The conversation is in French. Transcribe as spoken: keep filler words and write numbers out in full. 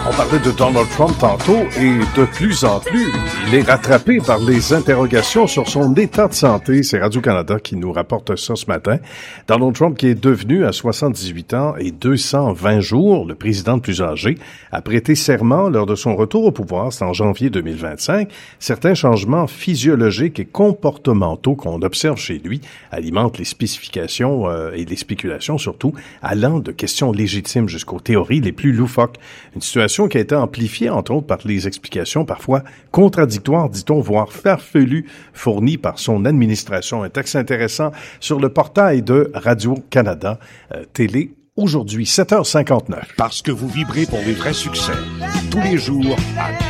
On parlait de Donald Trump tantôt et de plus en plus, il est rattrapé par les interrogations sur son état de santé. C'est Radio-Canada qui nous rapporte ça ce matin. Donald Trump qui est devenu à soixante-dix-huit ans et deux cent vingt jours le président le plus âgé a prêté serment lors de son retour au pouvoir, c'est en janvier deux mille vingt-cinq. Certains changements physiologiques et comportementaux qu'on observe chez lui alimentent les spécifications euh, et les spéculations surtout, allant de questions légitimes jusqu'aux théories les plus loufoques. Une situation qui a été amplifiée, entre autres, par les explications parfois contradictoires, dit-on, voire farfelues, fournies par son administration. Un texte intéressant sur le portail de Radio-Canada euh, Télé aujourd'hui, sept heures cinquante-neuf. Parce que vous vibrez pour les vrais succès. Tous les jours, à